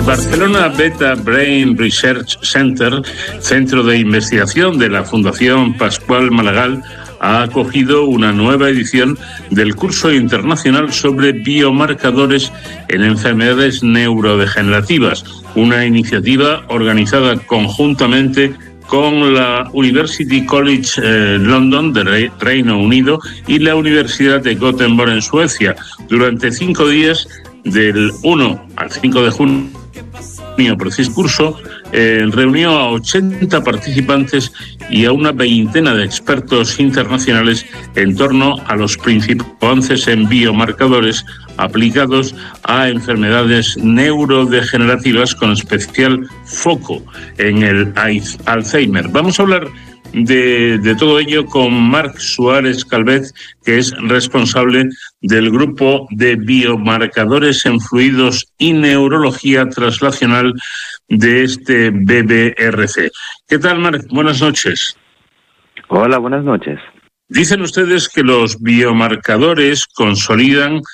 El Barcelona Beta Brain Research Center, centro de investigación de la Fundación Pascual Maragall, ha acogido una nueva edición del curso internacional sobre biomarcadores en enfermedades neurodegenerativas, una iniciativa organizada conjuntamente con la University College London de Reino Unido y la Universidad de Gothenburg en Suecia. Durante 5 días, del 1 al 5 de junio, preciso curso, reunió a 80 participantes y a una veintena de expertos internacionales en torno a los principales avances en biomarcadores aplicados a enfermedades neurodegenerativas, con especial foco en el Alzheimer. Vamos a hablar de todo ello con Marc Suárez Calvet, que es responsable del grupo de biomarcadores en fluidos y neurología translacional de este BBRC. ¿Qué tal, Marc? Buenas noches. Hola, buenas noches. Dicen ustedes que los biomarcadores consolidan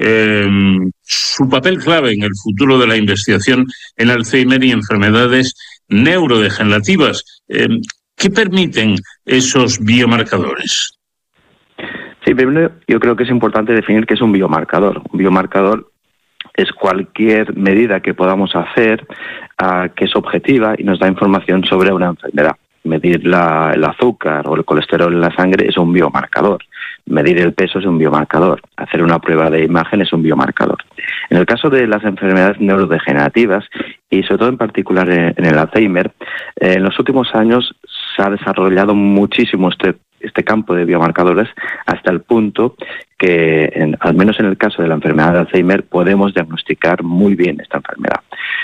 su papel clave en el futuro de la investigación en Alzheimer y enfermedades neurodegenerativas. ¿Qué permiten esos biomarcadores? Sí, primero yo creo que es importante definir qué es un biomarcador. Un biomarcador es cualquier medida que podamos hacer que es objetiva y nos da información sobre una enfermedad. Medir el azúcar o el colesterol en la sangre es un biomarcador. Medir el peso es un biomarcador. Hacer una prueba de imagen es un biomarcador. En el caso de las enfermedades neurodegenerativas, y sobre todo en particular en el Alzheimer, en los últimos años se ha desarrollado muchísimo este campo de biomarcadores, hasta el punto que, al menos en el caso de la enfermedad de Alzheimer, podemos diagnosticar muy bien esta enfermedad.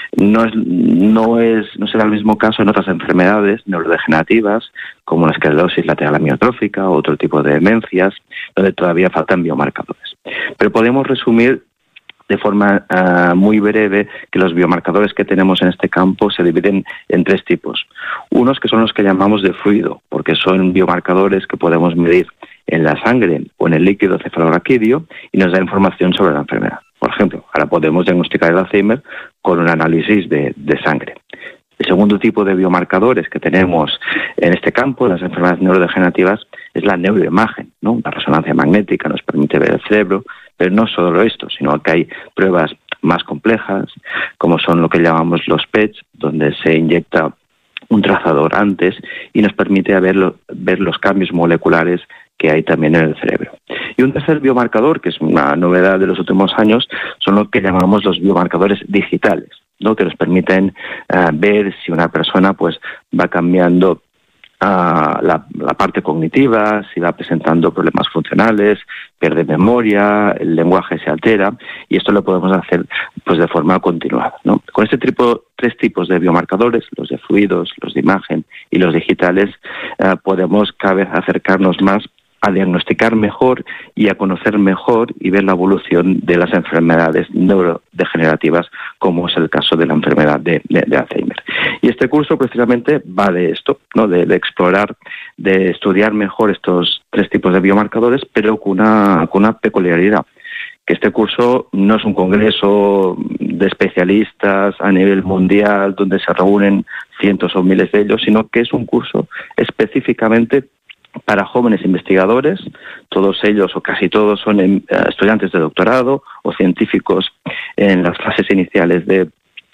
No será el mismo caso en otras enfermedades neurodegenerativas, como la esclerosis lateral amiotrófica o otro tipo de demencias, donde todavía faltan biomarcadores. Pero podemos resumir de forma muy breve que los biomarcadores que tenemos en este campo se dividen en 3 tipos. Unos que son los que llamamos de fluido, porque son biomarcadores que podemos medir en la sangre o en el líquido cefalorraquídeo y nos da información sobre la enfermedad. Por ejemplo, ahora podemos diagnosticar el Alzheimer con un análisis de sangre. El segundo tipo de biomarcadores que tenemos en este campo, en las enfermedades neurodegenerativas, es la neuroimagen, ¿no? La resonancia magnética nos permite ver el cerebro, pero no solo esto, sino que hay pruebas más complejas, como son lo que llamamos los PETs, donde se inyecta un trazador antes y nos permite ver los cambios moleculares que hay también en el cerebro. Y un tercer biomarcador, que es una novedad de los últimos años, son lo que llamamos los biomarcadores digitales, ¿no? Que nos permiten ver si una persona pues va cambiando la parte cognitiva, si va presentando problemas funcionales, pierde memoria, el lenguaje se altera, y esto lo podemos hacer pues de forma continuada, ¿no? Con este 3 tipos de biomarcadores, los de fluidos, los de imagen y los digitales, podemos cada vez acercarnos más a diagnosticar mejor y a conocer mejor y ver la evolución de las enfermedades neurodegenerativas, como es el caso de la enfermedad de Alzheimer. Y este curso precisamente va de esto, ¿no? De explorar, de estudiar mejor estos 3 tipos de biomarcadores, pero con una peculiaridad, que este curso no es un congreso de especialistas a nivel mundial donde se reúnen cientos o miles de ellos, sino que es un curso específicamente para jóvenes investigadores. Todos ellos o casi todos son estudiantes de doctorado o científicos en las fases iniciales de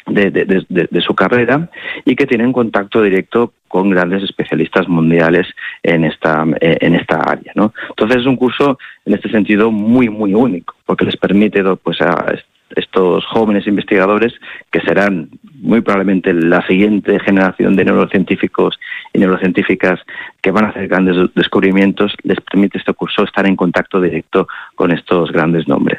su carrera, y que tienen contacto directo con grandes especialistas mundiales en esta área, ¿no? Entonces es un curso en este sentido muy muy único, porque les permite pues a estos jóvenes investigadores, que serán muy probablemente la siguiente generación de neurocientíficos y neurocientíficas que van a hacer grandes descubrimientos, les permite este curso estar en contacto directo con estos grandes nombres.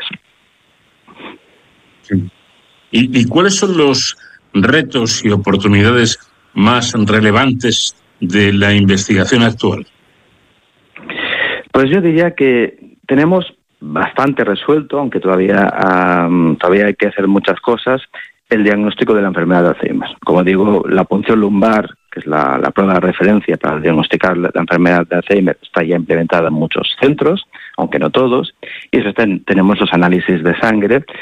Sí. ¿Y cuáles son los retos y oportunidades más relevantes de la investigación actual? Pues yo diría que tenemos bastante resuelto, aunque todavía hay que hacer muchas cosas, el diagnóstico de la enfermedad de Alzheimer. Como digo, la punción lumbar, que es la prueba de referencia para diagnosticar la enfermedad de Alzheimer, está ya implementada en muchos centros, aunque no todos, y eso tenemos los análisis de sangre,